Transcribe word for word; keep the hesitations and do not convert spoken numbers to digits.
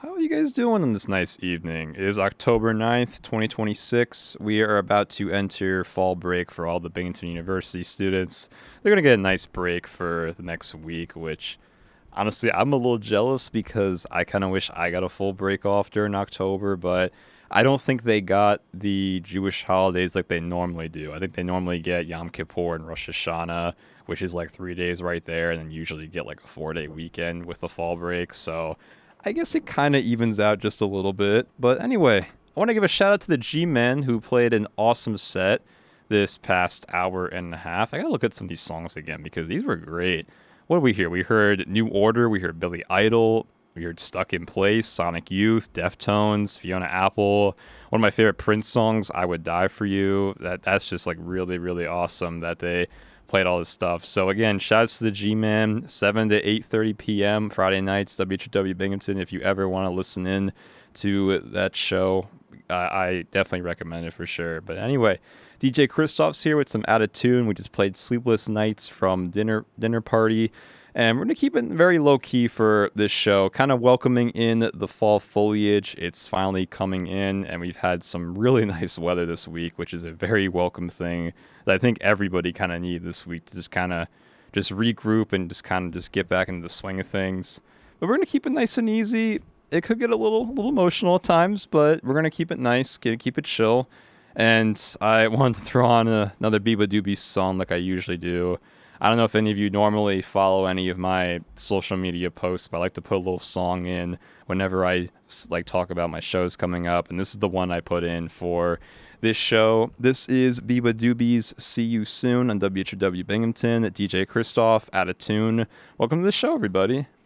How are you guys doing on this nice evening? It is October ninth, twenty twenty-six. We are about to enter fall break for all the Binghamton University students. They're going to get a nice break for the next week, which honestly, I'm a little jealous because I kind of wish I got a full break off during October, but I don't think they got the Jewish holidays like they normally do. I think they normally get Yom Kippur and Rosh Hashanah, which is like three days right there, and then usually get like a four day weekend with the fall break. So I guess it kind of evens out just a little bit. But anyway, I want to give a shout out to the G-Men who played an awesome set this past hour and a half. I got to look at some of these songs again because these were great. What did we hear? We heard New Order, we heard Billy Idol, we heard Stuck in Place, Sonic Youth, Deftones, Fiona Apple. One of my favorite Prince songs, I Would Die For You. That That's just like really, really awesome that they played all this stuff. So again, shouts to the G-Man, seven to eight thirty p.m. Friday nights, W H W Binghamton. If you ever want to listen in to that show, uh, I definitely recommend it for sure. But anyway, D J Christoph's here with some Out of Tune. We just played Sleepless Nights from Dinner Dinner Party. And we're going to keep it very low-key for this show, kind of welcoming in the fall foliage. It's finally coming in, and we've had some really nice weather this week, which is a very welcome thing that I think everybody kind of needs this week to just kind of just regroup and just kind of just get back into the swing of things. But we're going to keep it nice and easy. It could get a little little emotional at times, but we're going to keep it nice, keep it chill. And I want to throw on a, another Biba Doobie song like I usually do. I don't know if any of you normally follow any of my social media posts, but I like to put a little song in whenever I like talk about my shows coming up. And this is the one I put in for this show. This is Biba Doobie's See You Soon on W H W Binghamton. D J Christoph, Out of Tune. Welcome to the show, everybody.